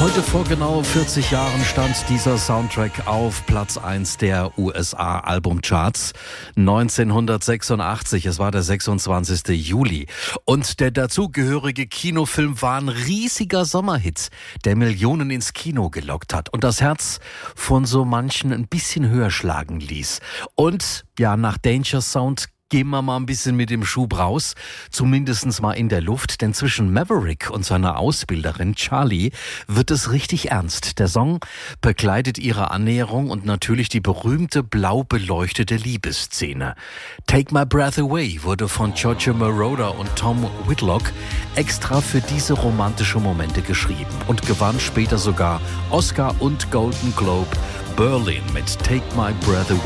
Heute vor genau 40 Jahren stand dieser Soundtrack auf Platz 1 der USA-Albumcharts. 1986, es war der 26. Juli. Und der dazugehörige Kinofilm war ein riesiger Sommerhit, der Millionen ins Kino gelockt hat und das Herz von so manchen ein bisschen höher schlagen ließ. Und ja, nach Danger Sound gehen wir mal ein bisschen mit dem Schub raus, zumindest mal in der Luft, denn zwischen Maverick und seiner Ausbilderin Charlie wird es richtig ernst. Der Song begleitet ihre Annäherung und natürlich die berühmte blau beleuchtete Liebesszene. Take My Breath Away wurde von Giorgio Moroder und Tom Whitlock extra für diese romantische Momente geschrieben und gewann später sogar Oscar und Golden Globe Berlin mit Take My Breath Away.